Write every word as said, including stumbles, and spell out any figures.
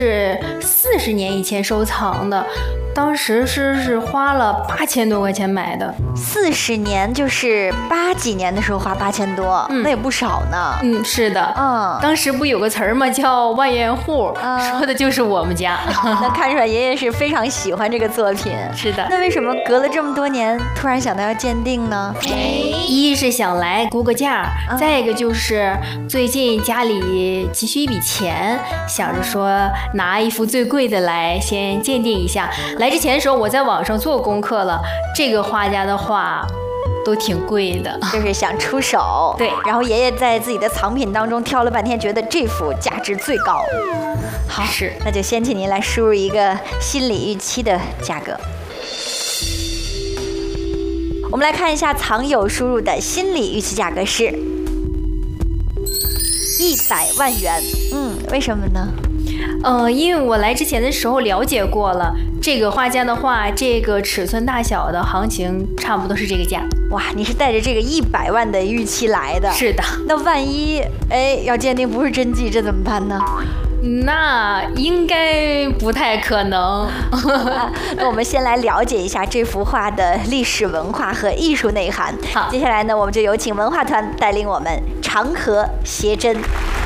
是四十年以前收藏的，当时是是花了八千多块钱买的。 四十年就是八几年的时候花八千多，嗯，那也不少呢。 嗯，是的，嗯，当时不有个词儿吗？叫万元户，嗯，说的就是我们家。 那看出来爷爷是非常喜欢这个作品。 是的。 那为什么隔了这么多年，突然想到要鉴定呢？ 一是想来估个价，嗯，再一个就是最近家里急需一笔钱，想着说拿一幅最贵的来先鉴定一下。来之前的时候我在网上做功课了，这个画家的画都挺贵的， 就是想出手。 对， 然后爷爷在自己的藏品当中挑了半天，觉得这幅价值最高。好， 是， 那就先请您来输入一个心理预期的价格。我们来看一下藏友输入的心理预期价格是一百万元。嗯，为什么呢？ 呃，因为我来之前的时候了解过了，这个画家的画，这个尺寸大小的行情差不多是这个价。 哇，你是带着这个一百万的预期来的？ 是的。 那万一哎要鉴定不是真迹，这怎么办呢？ 那应该不太可能。 那我们先来了解一下这幅画的历史文化和艺术内涵。 好， 接下来呢，我们就有请文化团带领我们长河谐真。